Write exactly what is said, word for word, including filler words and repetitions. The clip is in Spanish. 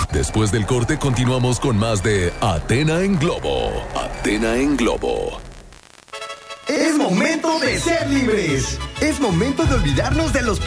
Después del corte continuamos con más de Athena en Globo. Athena en Globo. Es momento de ser libres. Es momento de olvidarnos de los